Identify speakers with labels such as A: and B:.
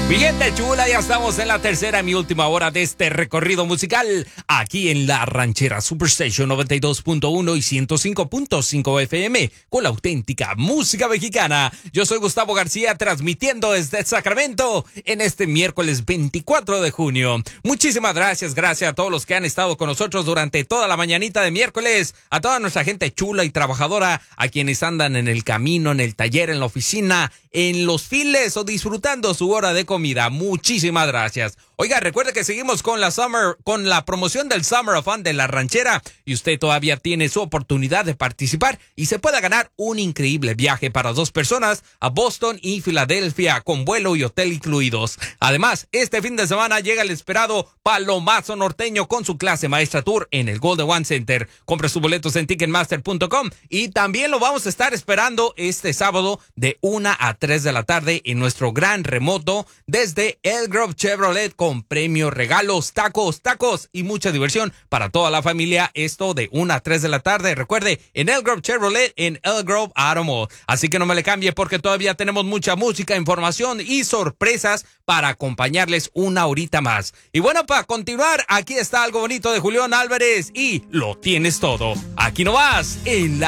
A: Mi gente chula, ya estamos en la tercera y mi última hora de este recorrido musical aquí en la Ranchera Superstation 92.1 y 105.5 FM con la auténtica música mexicana. Yo soy Gustavo García transmitiendo desde Sacramento en este miércoles 24 de junio. Muchísimas gracias a todos los que han estado con nosotros durante toda la mañanita de miércoles, a toda nuestra gente chula y trabajadora, a quienes andan en el camino, en el taller, en la oficina, en los files o disfrutando su hora de comida. Muchísimas gracias. Oiga, recuerde que seguimos con la promoción del Summer of Fun de la Ranchera y usted todavía tiene su oportunidad de participar y se pueda ganar un increíble viaje para 2 personas a Boston y Filadelfia con vuelo y hotel incluidos. Además, este fin de semana llega el esperado Palomazo Norteño con su clase maestra tour en el Golden One Center. Compre sus boletos en Ticketmaster.com y también lo vamos a estar esperando este sábado de 1 a 3 de la tarde en nuestro gran remoto desde Elk Grove Chevrolet con premios, regalos, tacos y mucha diversión para toda la familia. Esto de 1 a 3 de la tarde. Recuerde, en Elk Grove Chevrolet, en Elk Grove Automall. Así que no me le cambie porque todavía tenemos mucha música, información y sorpresas para acompañarles una horita más. Y bueno, para continuar, aquí está algo bonito de Julián Álvarez y Lo Tienes Todo. Aquí nomás, en la